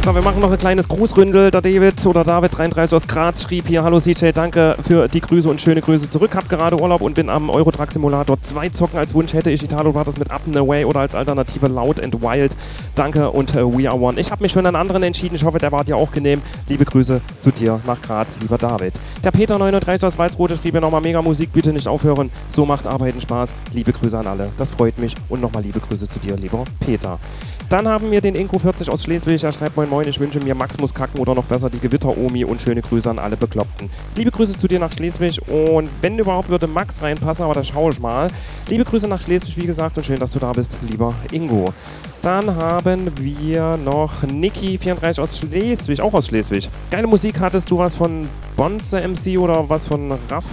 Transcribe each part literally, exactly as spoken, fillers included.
So, wir machen noch ein kleines Grußründel. Der David oder David dreiunddreißig aus Graz schrieb hier: Hallo C J, danke für die Grüße und schöne Grüße zurück. Hab gerade Urlaub und bin am Euro Truck Simulator zwei zocken. Als Wunsch hätte ich Italo Brothers mit Up and Away oder als Alternative Loud and Wild. Danke und uh, We Are One. Ich habe mich für einen anderen entschieden. Ich hoffe, der war dir auch genehm. Liebe Grüße zu dir nach Graz, lieber David. Der Peter neununddreißig aus Walsrode schrieb hier nochmal: Mega Musik, bitte nicht aufhören. So macht Arbeiten Spaß. Liebe Grüße an alle. Das freut mich und nochmal liebe Grüße zu dir, lieber Peter. Dann haben wir den Inko vierzig aus Schleswig. Er schreibt: Moin Moin, ich wünsche mir Max muss kacken oder noch besser die Gewitter-Omi und schöne Grüße an alle Bekloppten. Liebe Grüße zu dir nach Schleswig und wenn überhaupt würde Max reinpassen, aber da schaue ich mal. Liebe Grüße nach Schleswig, wie gesagt, und schön, dass du da bist, lieber Ingo. Dann haben wir noch Niki vierunddreißig aus Schleswig, auch aus Schleswig. Geile Musik, hattest du was von Bonze M C oder was von Raf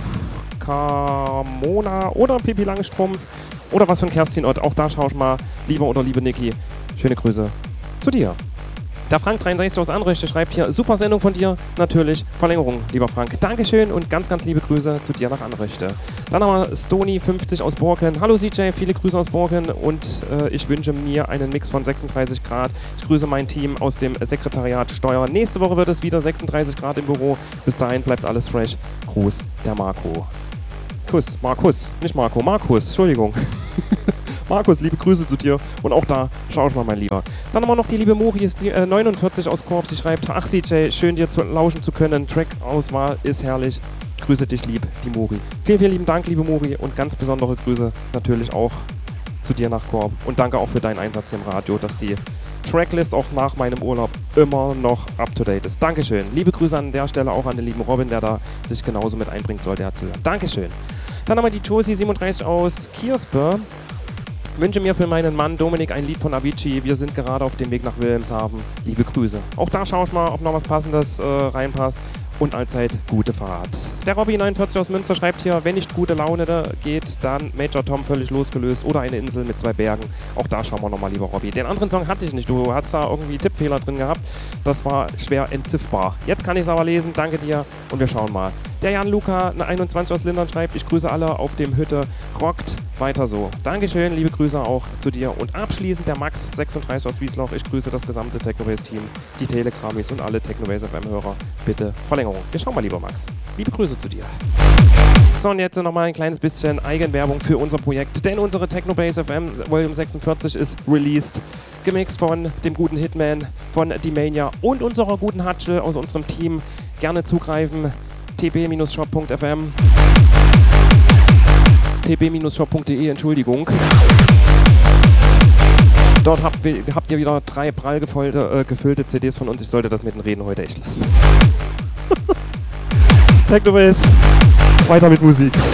Carmona oder Pippi Langstrumpf oder was von Kerstin Ott? Auch da schaue ich mal, lieber oder liebe Niki. Schöne Grüße zu dir. Der Frank dreiunddreißig aus Anrichte schreibt hier: Super Sendung von dir, natürlich. Verlängerung, lieber Frank. Dankeschön und ganz, ganz liebe Grüße zu dir nach Anrichte. Dann haben wir Stony fünfzig aus Borken. Hallo C J, viele Grüße aus Borken und äh, ich wünsche mir einen Mix von sechsunddreißig Grad. Ich grüße mein Team aus dem Sekretariat Steuer. Nächste Woche wird es wieder sechsunddreißig Grad im Büro. Bis dahin bleibt alles fresh. Gruß, der Marco. Kuss, Markus, nicht Marco, Markus, Entschuldigung. Markus, liebe Grüße zu dir und auch da schau ich mal, mein Lieber. Dann haben wir noch die liebe Mori, ist die, äh, neunundvierzig aus Korb. Sie schreibt: Ach C J, schön dir zu lauschen zu können. Track-Auswahl ist herrlich. Grüße dich lieb, die Mori. Vielen, vielen lieben Dank, liebe Mori, und ganz besondere Grüße natürlich auch zu dir nach Korb. Und danke auch für deinen Einsatz hier im Radio, dass die Tracklist auch nach meinem Urlaub immer noch up-to-date ist. Dankeschön. Liebe Grüße an der Stelle auch an den lieben Robin, der da sich genauso mit einbringt, sollte er zuhören. Dankeschön. Dann haben wir die Josie siebenunddreißig aus Kiersper. Wünsche mir für meinen Mann Dominik ein Lied von Avicii. Wir sind gerade auf dem Weg nach Wilhelmshaven. Liebe Grüße. Auch da schaue ich mal, ob noch was Passendes äh, reinpasst. Und allzeit gute Fahrt. Der Robby neunundvierzig aus Münster schreibt hier: Wenn nicht gute Laune da geht, dann Major Tom völlig losgelöst oder eine Insel mit zwei Bergen. Auch da schauen wir nochmal, lieber Robby. Den anderen Song hatte ich nicht. Du hast da irgendwie Tippfehler drin gehabt. Das war schwer entziffbar. Jetzt kann ich es aber lesen. Danke dir und wir schauen mal. Der Jan Luca einundzwanzig aus Lindern schreibt: Ich grüße alle auf dem Hütte. Rockt weiter so. Dankeschön, liebe Grüße auch zu dir. Und abschließend der Max sechsunddreißig aus Wiesloch. Ich grüße das gesamte Technobase-Team, die Telegramis und alle Technobase F M-Hörer. Bitte Verlängerung. Wir schauen mal, lieber Max. Liebe Grüße zu dir. So, und jetzt nochmal ein kleines bisschen Eigenwerbung für unser Projekt. Denn unsere Technobase F M Volume sechsundvierzig ist released. Gemixt von dem guten Hitman, von D-Mania und unserer guten Hatsche aus unserem Team. Gerne zugreifen. t b shop punkt f m t b shop punkt de, Entschuldigung. Dort habt, habt ihr wieder drei prall gefüllte, äh, gefüllte C Ds von uns. Ich sollte das mit den Reden heute echt lassen. Technobase, weiter mit Musik.